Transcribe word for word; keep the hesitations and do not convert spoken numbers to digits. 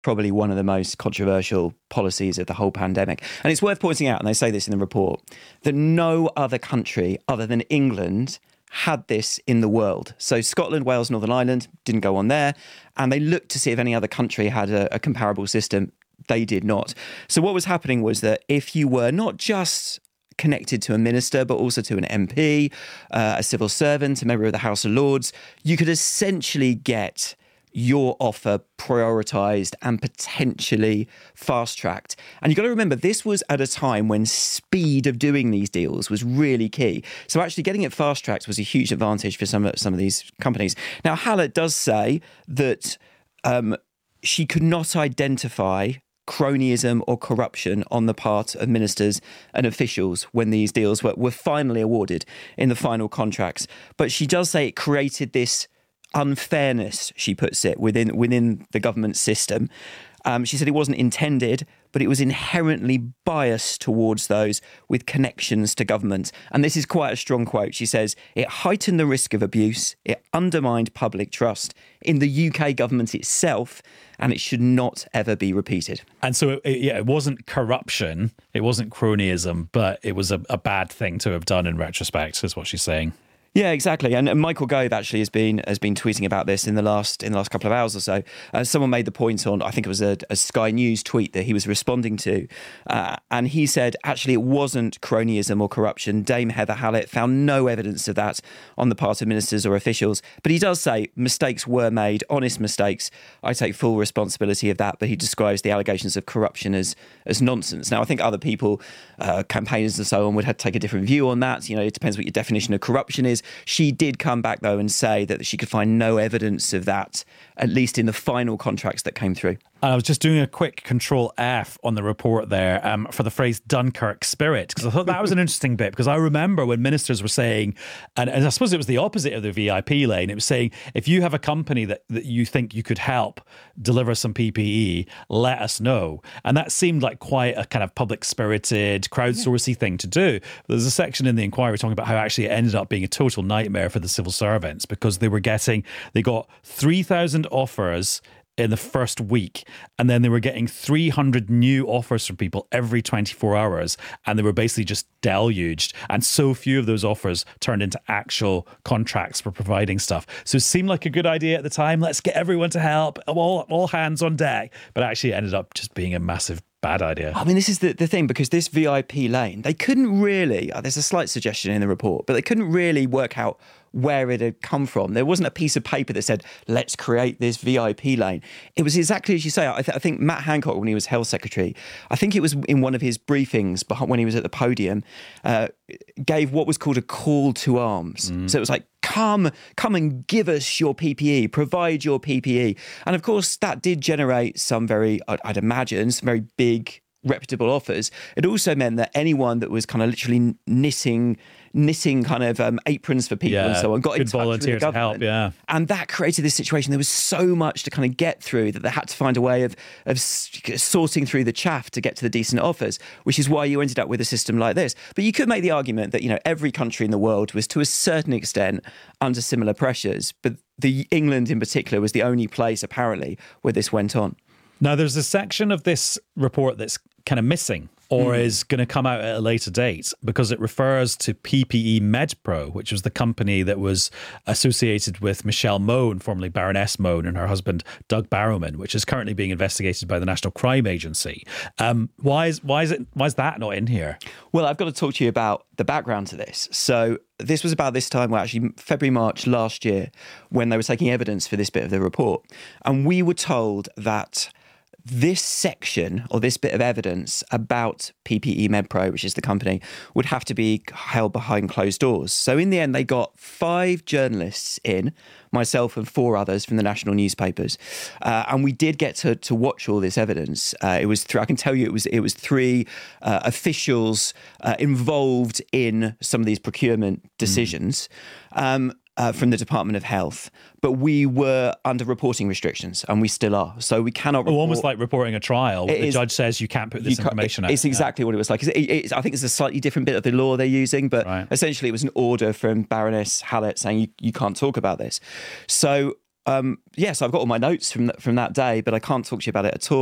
probably one of the most controversial policies of the whole pandemic. And it's worth pointing out, and they say this in the report, that no other country other than England had this in the world. So Scotland, Wales, Northern Ireland didn't go on there, and they looked to see if any other country had a, a comparable system. They did not. So what was happening was that if you were not just connected to a minister, but also to an M P, uh, a civil servant, a member of the House of Lords, you could essentially get your offer prioritised and potentially fast-tracked. And you've got to remember, this was at a time when speed of doing these deals was really key. So actually getting it fast-tracked was a huge advantage for some of, some of these companies. Now, Hallett does say that um, she could not identify cronyism or corruption on the part of ministers and officials when these deals were, were finally awarded in the final contracts. But she does say it created this unfairness, she puts it, within within the government system. Um, she said it wasn't intended, but it was inherently biased towards those with connections to government. And this is quite a strong quote. She says, it heightened the risk of abuse, it undermined public trust in the U K government itself, and it should not ever be repeated. And so, it, yeah, it wasn't corruption, it wasn't cronyism, but it was a, a bad thing to have done in retrospect, is what she's saying. Yeah, exactly. And, and Michael Gove actually has been has been tweeting about this in the last in the last couple of hours or so. Uh, someone made the point on, I think it was a, a Sky News tweet that he was responding to, uh, and he said actually it wasn't cronyism or corruption. Dame Heather Hallett found no evidence of that on the part of ministers or officials. But he does say mistakes were made, honest mistakes. I take full responsibility of that. But he describes the allegations of corruption as as nonsense. Now, I think other people, uh, campaigners and so on, would have to take a different view on that. You know, it depends what your definition of corruption is. She did come back, though, and say that she could find no evidence of that, at least in the final contracts that came through. I was just doing a quick control F on the report there um, for the phrase Dunkirk spirit, because I thought that was an interesting bit, because I remember when ministers were saying, and, and I suppose it was the opposite of the V I P lane, it was saying, if you have a company that, that you think you could help deliver some P P E, let us know. And that seemed like quite a kind of public-spirited, crowdsourcing thing to do. There's a section in the inquiry talking about how actually it ended up being a total nightmare for the civil servants, because they were getting, they got three thousand offers in the first week, and then they were getting three hundred new offers from people every twenty-four hours, and they were basically just deluged, and so few of those offers turned into actual contracts for providing stuff. So it seemed like a good idea at the time, let's get everyone to help, all, all hands on deck, but actually it ended up just being a massive bad idea. I mean, this is the, the thing, because this V I P lane, they couldn't really, uh, there's a slight suggestion in the report, but they couldn't really work out where it had come from. There wasn't a piece of paper that said, let's create this V I P lane. It was exactly as you say. I, th- I think Matt Hancock, when he was Health Secretary, I think it was in one of his briefings when he was at the podium, uh, gave what was called a call to arms. Mm. So it was like, come, come and give us your P P E, provide your P P E. And of course, that did generate some very, I'd, I'd imagine, some very big, reputable offers. It also meant that anyone that was kind of literally knitting knitting kind of um, aprons for people yeah, and so on got in touch with the government. Help, yeah. And that created this situation. There was so much to kind of get through that they had to find a way of, of sorting through the chaff to get to the decent offers, which is why you ended up with a system like this. But you could make the argument that, you know, every country in the world was to a certain extent under similar pressures, but the England in particular was the only place apparently where this went on. Now, there's a section of this report that's kind of missing, or mm. is going to come out at a later date, because it refers to P P E MedPro, which was the company that was associated with Michelle Mone, formerly Baroness Mone, and her husband Doug Barrowman, which is currently being investigated by the National Crime Agency. Um, why is why is it why is that not in here? Well, I've got to talk to you about the background to this. So this was about this time, well, actually February, March last year, when they were taking evidence for this bit of the report, and we were told that this section or this bit of evidence about P P E MedPro, which is the company, would have to be held behind closed doors. So in the end, they got five journalists in, myself and four others from the national newspapers, uh, and we did get to to watch all this evidence. Uh, it was th- I can tell you it was it was three uh, officials uh, involved in some of these procurement decisions. Mm. Um, Uh, from the Department of Health, but we were under reporting restrictions, and we still are. So we cannot report. Oh, almost like reporting a trial. The is, judge says you can't put this information out. It's exactly yeah. what it was like. It, it, I think it's a slightly different bit of the law they're using, but right. essentially it was an order from Baroness Hallett saying you, you can't talk about this. So um, yes, I've got all my notes from that, from that day, but I can't talk to you about it at all.